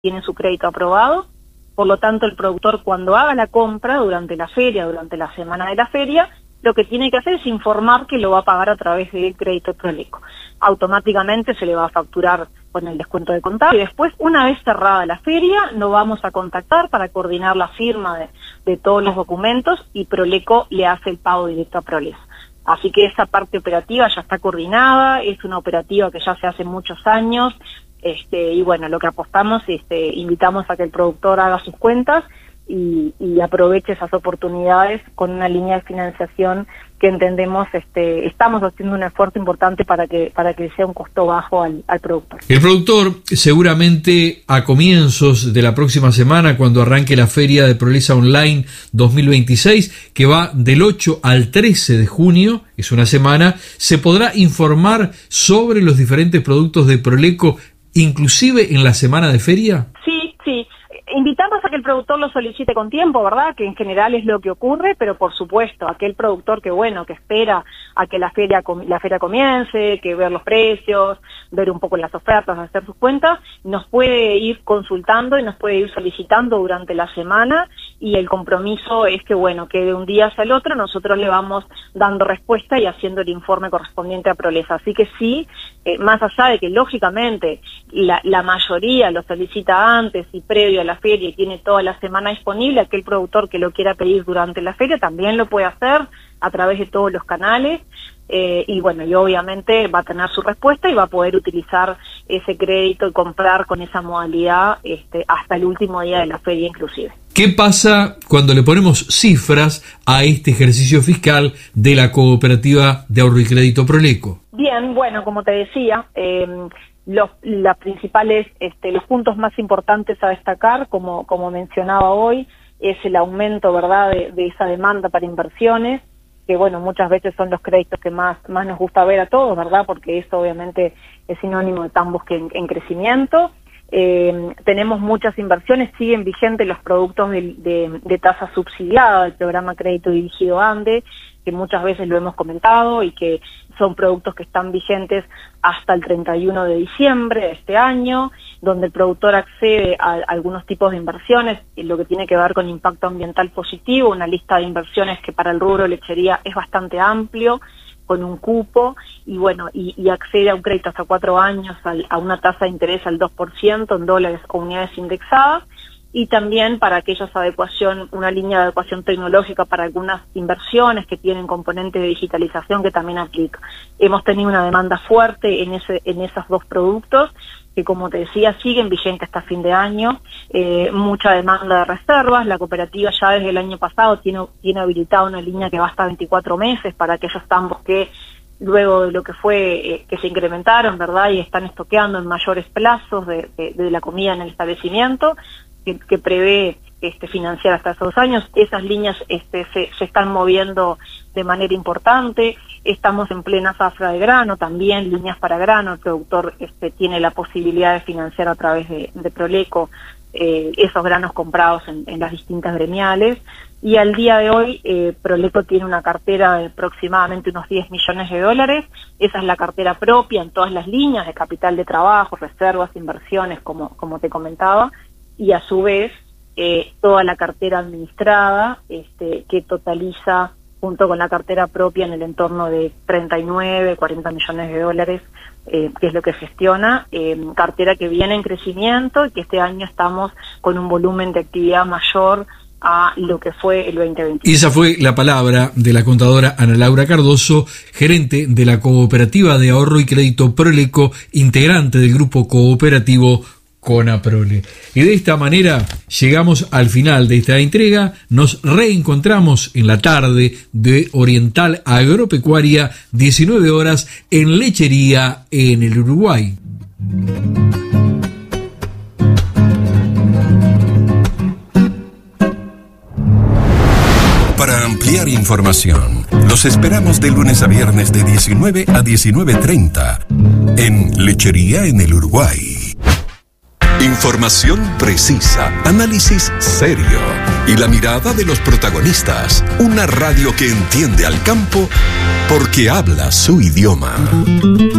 tiene su crédito aprobado. Por lo tanto, el productor, cuando haga la compra durante la feria, durante la semana de la feria, lo que tiene que hacer es informar que lo va a pagar a través del crédito Proleco. Automáticamente se le va a facturar con el descuento de contado, y después, una vez cerrada la feria, nos vamos a contactar para coordinar la firma de todos los documentos, y Proleco le hace el pago directo a Prolesa. Así que esa parte operativa ya está coordinada, es una operativa que ya se hace muchos años, y bueno, lo que apostamos, invitamos a que el productor haga sus cuentas y aproveche esas oportunidades con una línea de financiación que entendemos, estamos haciendo un esfuerzo importante para que sea un costo bajo al productor. El productor seguramente a comienzos de la próxima semana, cuando arranque la Feria de Prolesa Online 2026, que va del 8 al 13 de junio, es una semana, se podrá informar sobre los diferentes productos de Proleco, inclusive en la semana de feria. Sí. Invitamos a que el productor lo solicite con tiempo, ¿verdad? Que en general es lo que ocurre, pero por supuesto, aquel productor que espera a que la feria comience, que ver los precios, ver un poco las ofertas, hacer sus cuentas, nos puede ir consultando y nos puede ir solicitando durante la semana, y el compromiso es que de un día hacia el otro nosotros le vamos dando respuesta y haciendo el informe correspondiente a Prolesa. Así que sí, más allá de que lógicamente la mayoría lo solicita antes y previo a la feria y tiene toda la semana disponible, aquel productor que lo quiera pedir durante la feria también lo puede hacer a través de todos los canales, y obviamente va a tener su respuesta y va a poder utilizar ese crédito y comprar con esa modalidad hasta el último día de la feria inclusive. ¿Qué pasa cuando le ponemos cifras a este ejercicio fiscal de la Cooperativa de Ahorro y Crédito Proleco? Bien, como te decía, las principales, los puntos más importantes a destacar, como mencionaba hoy, es el aumento, ¿verdad?, de esa demanda para inversiones, que muchas veces son los créditos que más nos gusta ver a todos, ¿verdad?, porque eso obviamente es sinónimo de tambos que en crecimiento. Tenemos muchas inversiones, siguen vigentes los productos de tasa subsidiada del programa Crédito Dirigido ANDE, que muchas veces lo hemos comentado y que son productos que están vigentes hasta el 31 de diciembre de este año, donde el productor accede a algunos tipos de inversiones, lo que tiene que ver con impacto ambiental positivo, una lista de inversiones que para el rubro lechería es bastante amplio, con un cupo, y accede a un crédito hasta 4 años a una tasa de interés al 2% en dólares o unidades indexadas, y también para aquellas una línea de adecuación tecnológica para algunas inversiones que tienen componentes de digitalización que también aplica. Hemos tenido una demanda fuerte en esos dos productos, que como te decía, siguen vigentes hasta fin de año, mucha demanda de reservas. La cooperativa ya desde el año pasado tiene habilitada una línea que va hasta 24 meses para aquellos tambos que luego de lo que fue, que se incrementaron, ¿verdad?, y están estoqueando en mayores plazos de la comida en el establecimiento, que prevé financiar hasta esos 2 años. Esas líneas se están moviendo de manera importante. Estamos en plena zafra de grano, también líneas para grano. El productor tiene la posibilidad de financiar a través de Proleco esos granos comprados en las distintas gremiales. Y al día de hoy Proleco tiene una cartera de aproximadamente unos $10 millones. Esa es la cartera propia en todas las líneas de capital de trabajo, reservas, inversiones, como te comentaba, y a su vez toda la cartera administrada, que totaliza, junto con la cartera propia, en el entorno de 39, 40 millones de dólares, que es lo que gestiona, cartera que viene en crecimiento y que este año estamos con un volumen de actividad mayor a lo que fue el 2021. Y esa fue la palabra de la contadora Ana Laura Cardoso, gerente de la Cooperativa de Ahorro y Crédito Proleco, integrante del grupo cooperativo Conaprole. Y de esta manera llegamos al final de esta entrega. Nos reencontramos en la tarde de Oriental Agropecuaria, 19 horas, en Lechería en el Uruguay. Para ampliar información, los esperamos de lunes a viernes de 19 a 19:30 en Lechería en el Uruguay. Información precisa, análisis serio y la mirada de los protagonistas. Una radio que entiende al campo porque habla su idioma.